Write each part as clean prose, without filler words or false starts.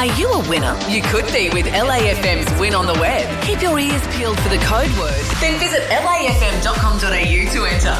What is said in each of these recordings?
Are you a winner? You could be with LAFM's Win on the Web. Keep your ears peeled for the code word. Then visit lafm.com.au to enter.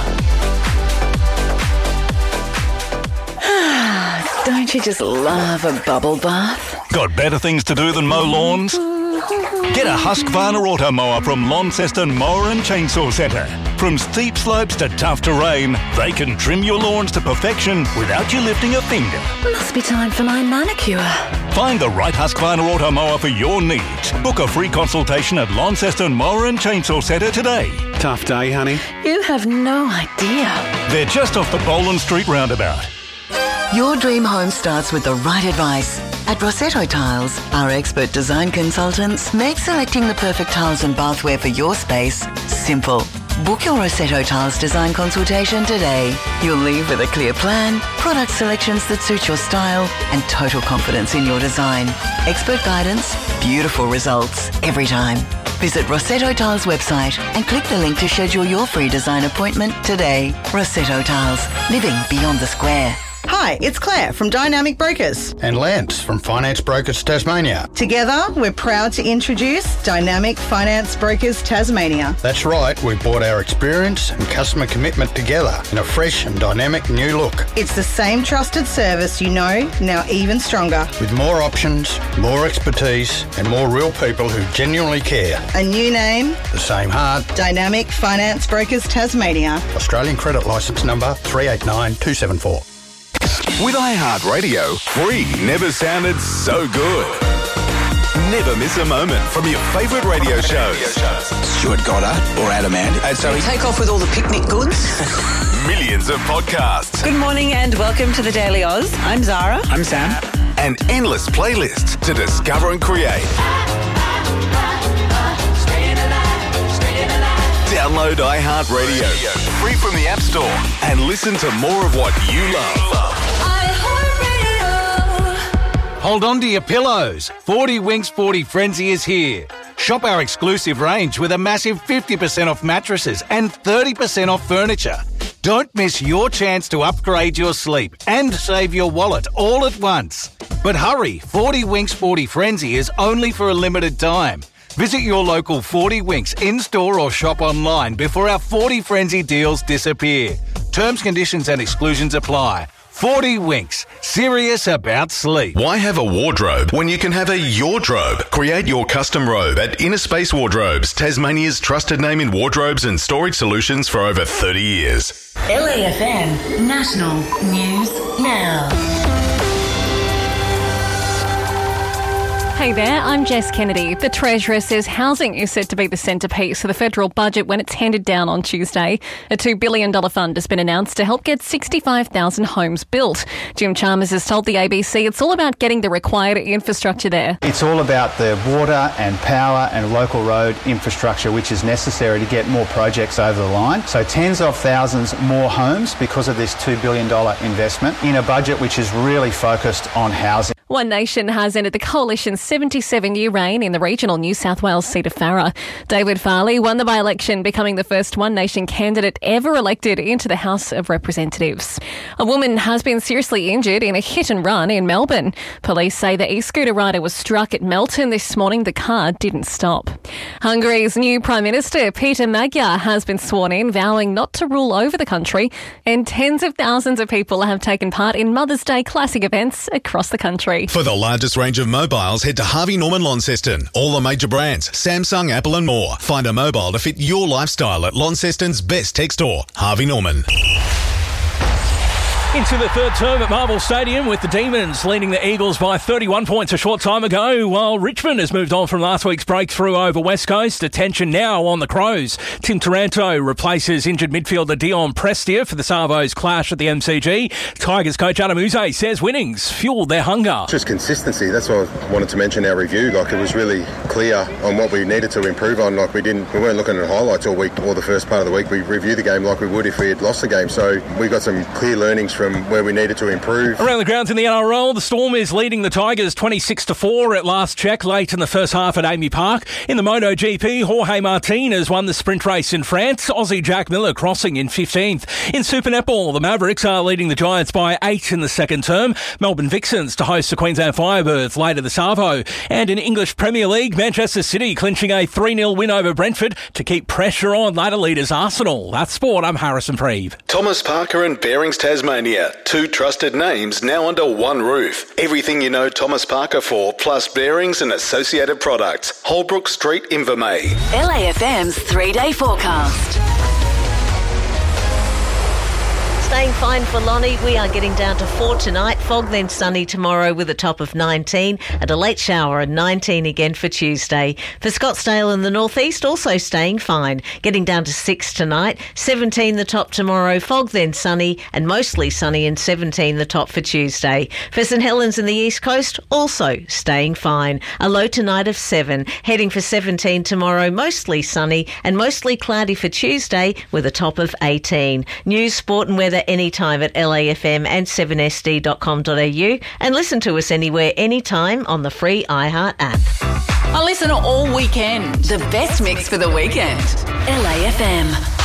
Don't you just love a bubble bath? Got better things to do than mow lawns? Get a Husqvarna auto mower from Launceston Mower and Chainsaw Centre. From steep slopes to tough terrain, they can trim your lawns to perfection without you lifting a finger. Must be time for my manicure. Find the right Husqvarna auto mower for your needs. Book a free consultation at Launceston Mower and Chainsaw Centre today. Tough day, honey. You have no idea. They're just off the Boland Street roundabout. Your dream home starts with the right advice. At Rossetto Tiles, our expert design consultants make selecting the perfect tiles and bathware for your space simple. Book your Rossetto Tiles design consultation today. You'll leave with a clear plan, product selections that suit your style, and total confidence in your design. Expert guidance, beautiful results every time. Visit Rossetto Tiles website and click the link to schedule your free design appointment today. Rossetto Tiles, living beyond the square. Hi, it's Claire from Dynamic Brokers. And Lance from Finance Brokers Tasmania. Together, we're proud to introduce Dynamic Finance Brokers Tasmania. That's right, we brought our experience and customer commitment together in a fresh and dynamic new look. It's the same trusted service you know, now even stronger. With more options, more expertise, and more real people who genuinely care. A new name, The same heart. Dynamic Finance Brokers Tasmania. Australian credit licence number 389274. With iHeartRadio, free never sounded so good. Never miss a moment from your favourite radio shows. Stuart Goddard or Adam Ant. Take off with all the picnic goods. Millions of podcasts. Good morning and welcome to the Daily Oz. I'm Zara. I'm Sam. And endless playlists to discover and create. Download iHeartRadio, free from the App Store, and listen to more of what you love. Hold on to your pillows. 40 Winks 40 Frenzy is here. Shop our exclusive range with a massive 50% off mattresses and 30% off furniture. Don't miss your chance to upgrade your sleep and save your wallet all at once. But hurry, 40 Winks 40 Frenzy is only for a limited time. Visit your local 40 Winks in-store or shop online before our 40 Frenzy deals disappear. Terms, conditions and exclusions apply. 40 Winks. Serious about sleep. Why have a wardrobe when you can have a Yordrobe? Create your custom robe at Inner Space Wardrobes, Tasmania's trusted name in wardrobes and storage solutions for over 30 years. LAFM National News Now. Hey there, I'm Jess Kennedy. The Treasurer says housing is set to be the centrepiece of the federal budget when it's handed down on Tuesday. A $2 billion fund has been announced to help get 65,000 homes built. Jim Chalmers has told the ABC it's all about getting the required infrastructure there. It's all about the water and power and local road infrastructure which is necessary to get more projects over the line. So tens of thousands more homes because of this $2 billion investment in a budget which is really focused on housing. One Nation has ended the Coalition's 77-year reign in the regional New South Wales seat of Farrer. David Farley won the by-election, becoming the first One Nation candidate ever elected into the House of Representatives. A woman has been seriously injured in a hit-and-run in Melbourne. Police say the e-scooter rider was struck at Melton this morning. The car didn't stop. Hungary's new Prime Minister, Peter Magyar, has been sworn in, vowing not to rule over the country, and tens of thousands of people have taken part in Mother's Day classic events across the country. For the largest range of mobiles, head to Harvey Norman Launceston. All the major brands, Samsung, Apple and more. Find a mobile to fit your lifestyle at Launceston's best tech store, Harvey Norman. Into the third term at Marvel Stadium with the Demons leading the Eagles by 31 points a short time ago, while Richmond has moved on from last week's breakthrough over West Coast. Attention now on the Crows. Tim Taranto replaces injured midfielder Dion Prestia for the Savos clash at the MCG. Tigers coach Adam Uze says winnings fueled their hunger. Just consistency. That's what I wanted to mention in our review. It was really clear on what we needed to improve on. We weren't looking at highlights all week or the first part of the week. We reviewed the game like we would if we had lost the game. So we got some clear learnings from where we needed to improve. Around the grounds in the NRL, the Storm is leading the Tigers 26-4 at last check late in the first half at Amy Park. In the MotoGP, Jorge Martinez won the sprint race in France. Aussie Jack Miller crossing in 15th. In Super Netball, the Mavericks are leading the Giants by 8 in the second term. Melbourne Vixens to host the Queensland Firebirds later this arvo. And in English Premier League, Manchester City clinching a 3-0 win over Brentford to keep pressure on ladder leaders Arsenal. That's sport. I'm Harrison Preeve. Thomas Parker and Bearings Tasmania. 2 trusted names now under one roof. Everything you know Thomas Parker for, plus bearings and associated products. Holbrook Street, Invermay. LAFM's 3-day forecast. Staying fine for Lonnie. We are getting down to 4 tonight. Fog, then sunny tomorrow with a top of 19 and a late shower and 19 again for Tuesday. For Scottsdale in the northeast, also staying fine. Getting down to 6 tonight. 17 the top tomorrow. Fog, then sunny and mostly sunny, and 17 the top for Tuesday. For St Helens in the east coast, also staying fine. A low tonight of 7. Heading for 17 tomorrow. Mostly sunny and mostly cloudy for Tuesday with a top of 18. News, sport and weather anytime at LAFM and 7sd.com.au, and listen to us anywhere, anytime on the free iHeart app. I listen all weekend. The best mix for the weekend. LAFM.